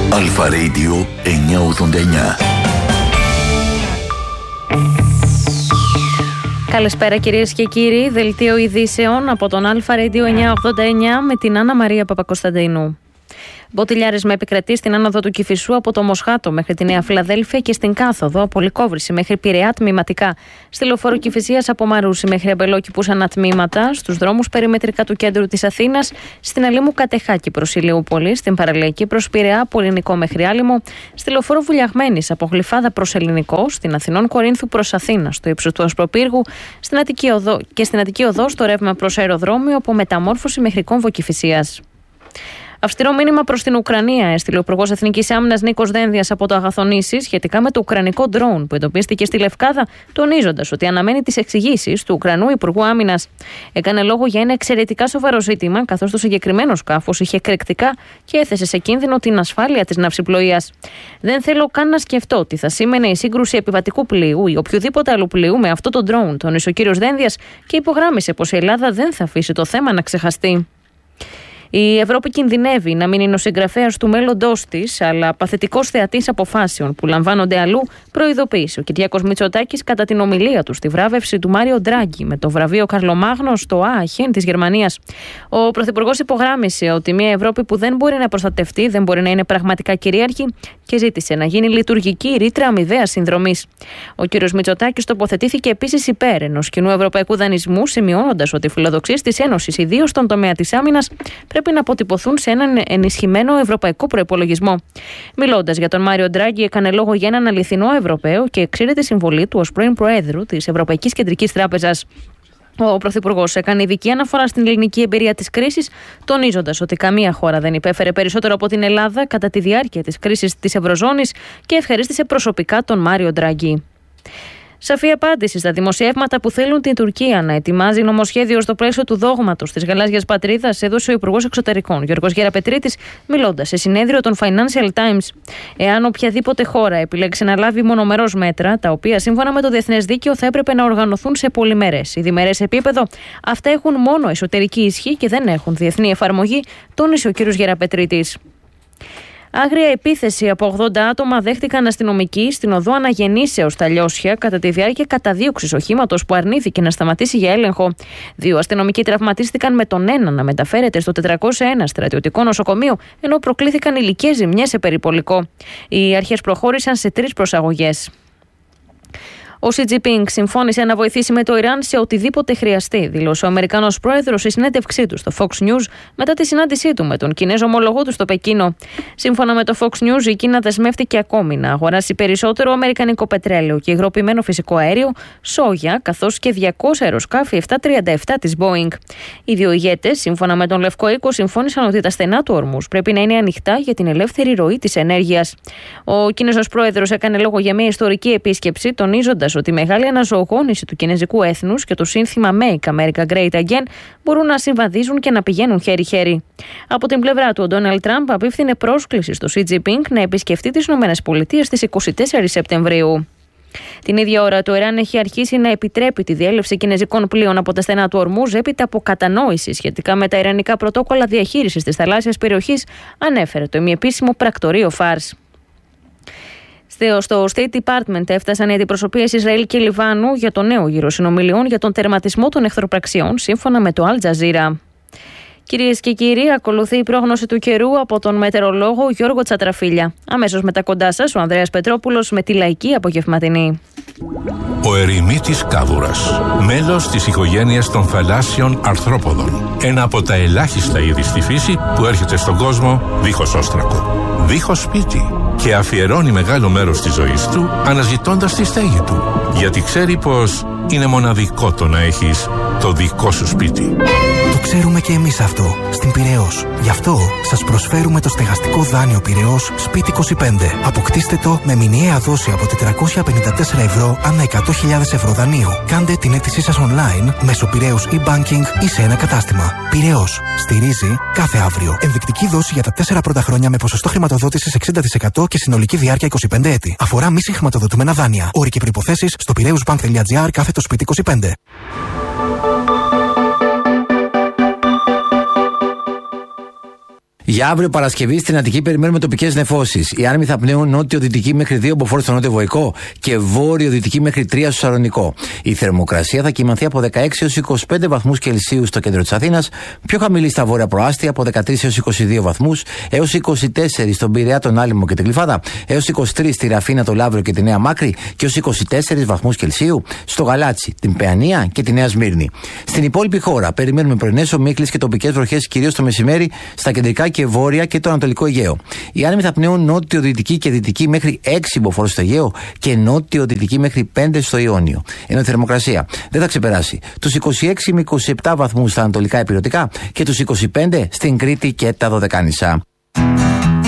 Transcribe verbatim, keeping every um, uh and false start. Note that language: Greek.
Αλφα Radio εννιακόσια ογδόντα εννιά. Καλησπέρα κυρίες και κύριοι, δελτίο ειδήσεων από τον Αλφα Radio εννιακόσια ογδόντα εννιά με την Άννα Μαρία Παπακοσταντίνου. Μποτιλιάρισμα επικρατεί στην άνοδο του Κηφισού από το Μοσχάτο μέχρι τη Νέα Φιλαδέλφια και στην κάθοδο από Λυκόβρηση μέχρι Πειραιά τμηματικά. Στη λεωφόρο Κηφισίας από Μαρούσι μέχρι Αμπελόκηπους ανατμήματα. Στους δρόμους περιμετρικά του κέντρου της Αθήνας. Στην Αλήμου Κατεχάκη προς Ηλιούπολη. Στην Παραλιακή προς Πειραιά από Ελληνικό μέχρι Άλυμο. Στη λεωφόρο Βουλιαγμένης από Γλυφάδα προς Ελληνικό. Στην Αθηνών Κορίνθου προς Αθήνα στο ύψος του Ασπροπύργου. Στην Αττική Οδό και στην Αττική Οδό στο ρεύμα προς αεροδρόμιο από Μεταμόρφωση μέχρι Κόμβο Κηφισίας. Αυστηρό μήνυμα προς την Ουκρανία έστειλε ο Υπουργός Εθνικής Άμυνας Νίκος Δένδιας από το Αγαθονήσι σχετικά με το ουκρανικό ντρόουν που εντοπίστηκε στη Λευκάδα, τονίζοντας ότι αναμένει τις εξηγήσεις του Ουκρανού Υπουργού Άμυνας. Έκανε λόγο για ένα εξαιρετικά σοβαρό ζήτημα, καθώς το συγκεκριμένο σκάφος είχε εκρηκτικά και έθεσε σε κίνδυνο την ασφάλεια της ναυσιπλοείας. Δεν θέλω καν να σκεφτώ τι θα σήμαινε η σύγκρουση επιβατικού πλοίου ή οποιοδήποτε άλλου πλοίου με αυτό το ντρόουν, τόνισε ο κύριος Δένδιας και υπογράμμισε πως η Ελλάδα δεν θα αφήσει το θέμα να ξεχαστεί. Η Ευρώπη κινδυνεύει να μην είναι ο συγγραφέας του μέλλοντός της, αλλά παθητικός θεατής αποφάσεων που λαμβάνονται αλλού, προειδοποίησε ο Κυριάκος Μητσοτάκης κατά την ομιλία του στη βράβευση του Μάριο Ντράγκη με το βραβείο Καρλομάγνο στο Άαχεν της Γερμανίας. Ο Πρωθυπουργός υπογράμμισε ότι μια Ευρώπη που δεν μπορεί να προστατευτεί, δεν μπορεί να είναι πραγματικά κυρίαρχη και ζήτησε να γίνει λειτουργική ρήτρα αμοιβαίας συνδρομής. Ο κ. Μητσοτάκης τοποθετήθηκε επίσης υπέρ ενός κοινού ευρωπαϊκού δανεισμού, σημειώνοντας ότι οι φιλοδοξίες της Ένωσης, ιδίως στον τομέα της άμυνας, πρέπει να αποτυπωθούν σε έναν ενισχυμένο ευρωπαϊκό προϋπολογισμό. Μιλώντας για τον Μάριο Ντράγκη, έκανε λόγο για έναν αληθινό Ευρωπαίο και εξήρε τη συμβολή του ως πρώην Προέδρου της Ευρωπαϊκής Κεντρικής Τράπεζας. Ο Πρωθυπουργός έκανε ειδική αναφορά στην ελληνική εμπειρία της κρίσης, τονίζοντας ότι καμία χώρα δεν υπέφερε περισσότερο από την Ελλάδα κατά τη διάρκεια της κρίσης της Ευρωζώνης και ευχαρίστησε προσωπικά τον Μάριο Ντράγκη. Σαφή απάντηση στα δημοσιεύματα που θέλουν την Τουρκία να ετοιμάζει νομοσχέδιο στο πλαίσιο του δόγματος της γαλάζιας πατρίδας, έδωσε ο Υπουργός Εξωτερικών Γιώργος Γεραπετρίτης, μιλώντας σε συνέδριο των Financial Times. Εάν οποιαδήποτε χώρα επιλέξει να λάβει μονομερώς μέτρα, τα οποία σύμφωνα με το διεθνές δίκαιο θα έπρεπε να οργανωθούν σε πολυμερές ή διμερές επίπεδο, αυτά έχουν μόνο εσωτερική ισχύ και δεν έχουν διεθνή εφαρμογή, τόνισε ο κ. Γεραπετρίτης. Άγρια επίθεση από ογδόντα άτομα δέχτηκαν αστυνομικοί στην οδό Αναγεννήσεως στα Λιώσια κατά τη διάρκεια καταδίωξης οχήματος που αρνήθηκε να σταματήσει για έλεγχο. Δύο αστυνομικοί τραυματίστηκαν, με τον ένα να μεταφέρεται στο τετρακόσια ένα στρατιωτικό νοσοκομείο, ενώ προκλήθηκαν υλικές ζημιές σε περιπολικό. Οι αρχές προχώρησαν σε τρεις προσαγωγές. Ο Σι Τζινπίνγκ συμφώνησε να βοηθήσει με το Ιράν σε οτιδήποτε χρειαστεί, δήλωσε ο Αμερικανός πρόεδρος στη συνέντευξή του στο Fox News μετά τη συνάντησή του με τον Κινέζο ομολογό του στο Πεκίνο. Σύμφωνα με το Fox News, η Κίνα δεσμεύτηκε ακόμη να αγοράσει περισσότερο αμερικανικό πετρέλαιο και υγροποιημένο φυσικό αέριο, σόγια, καθώς και διακόσια αεροσκάφη εφ τριάντα επτά της Boeing. Οι δύο ηγέτες, σύμφωνα με τον Λευκό Οίκο, συμφώνησαν ότι τα στενά του ορμούς πρέπει να είναι ανοιχτά για την ελεύθερη ροή της ενέργειας. Ο Κινέζος πρόεδρος έκανε λόγο για μια ιστορική επίσκεψη, τονίζοντας ότι η μεγάλη αναζωογόνηση του κινέζικου έθνους και το σύνθημα Make America Great Again μπορούν να συμβαδίζουν και να πηγαίνουν χέρι-χέρι. Από την πλευρά του, ο Ντόναλντ Τραμπ απίφθινε πρόσκληση στο Σι Τζινπίνγκ να επισκεφτεί τις ΗΠΑ στις είκοσι τέσσερις Σεπτεμβρίου. Την ίδια ώρα, το Ιράν έχει αρχίσει να επιτρέπει τη διέλευση κινέζικων πλοίων από τα στενά του ορμούς έπειτα από κατανόηση σχετικά με τα ιρανικά πρωτόκολλα διαχείρισης της θαλάσσιας περιοχής, ανέφερε το ημιεπίσημο πρακτορείο Φάρς. Στο State Department έφτασαν οι αντιπροσωπείες Ισραήλ και Λιβάνου για το νέο γύρο συνομιλιών για τον τερματισμό των εχθροπραξιών, σύμφωνα με το Al Jazeera. Κυρίες και κύριοι, ακολουθεί η πρόγνωση του καιρού από τον μετεωρολόγο Γιώργο Τσατραφίλια. Αμέσως μετά κοντά σας, ο Ανδρέας Πετρόπουλος με τη λαϊκή απογευματινή. Ο ερημίτης κάβουρας, μέλος της οικογένειας των θαλάσσιων αρθρόποδων. Ένα από τα ελάχιστα είδη στη φύση που έρχεται στον κόσμο δίχως όστρακο, δίχως σπίτι, και αφιερώνει μεγάλο μέρος της ζωής του αναζητώντας τη στέγη του, γιατί ξέρει πως είναι μοναδικό το να έχεις το δικό σου σπίτι. Το ξέρουμε και εμείς αυτό στην Πειραιώς. Γι' αυτό σας προσφέρουμε το στεγαστικό δάνειο Πειραιώς Σπίτι είκοσι πέντε. Αποκτήστε το με μηνιαία δόση από τετρακόσια πενήντα τέσσερα ευρώ ανά εκατό χιλιάδες ευρώ δανείου. Κάντε την αίτησή σας online μέσω Πειραιώς e-banking ή σε ένα κατάστημα. Πειραιώς. Στηρίζει κάθε αύριο. Ενδεικτική δόση για τα τέσσερα πρώτα χρόνια με ποσοστό χρηματοδότησης εξήντα τοις εκατό και συνολική διάρκεια είκοσι πέντε έτη. Αφορά μη συγχρηματοδοτούμενα δάνεια. Όροι και προϋποθέσεις στο πειραιούσbank.gr κάθετο σπίτι είκοσι πέντε. Για αύριο Παρασκευή στην Αττική περιμένουμε τοπικές νεφώσεις. Οι άνεμοι θα πνέουν νότιο-δυτική μέχρι δύο μποφόρ στο νότιο Βοϊκό και βόρειο-δυτική μέχρι τρία στο Σαλονικό. Η θερμοκρασία θα κυμανθεί από δεκαέξι έως είκοσι πέντε βαθμούς Κελσίου στο κέντρο της Αθήνας, πιο χαμηλή στα βόρεια προάστια από δεκατρείς έως είκοσι δύο βαθμούς, έως είκοσι τέσσερα στον Πειραιά, τον Άλυμο και την Γλυφάδα, έως είκοσι τρία στη Ραφίνα, το Λαύριο και τη Νέα Μάκρη και έως είκοσι τέσσερα βαθμούς Κελσίου στο Γαλάτσι, την Παιανία και τη Νέα Σμύρνη. Στην υπόλοιπη χώρα περιμένουμε πρωινές ομίχλες και τοπικές βροχές κυρίως το μεσημέρι στα κεντρικά και βόρεια και το Ανατολικό Αιγαίο. Οι άνεμοι θα πνέουν νότιο-δυτική και δυτική μέχρι έξι μποφόρ στο Αιγαίο και νότιο-δυτική μέχρι πέντε στο Ιόνιο. Ενώ η θερμοκρασία δεν θα ξεπεράσει τους είκοσι έξι με είκοσι επτά βαθμούς στα ανατολικά ηπειρωτικά και τους είκοσι πέντε στην Κρήτη και τα Δωδεκάνησα.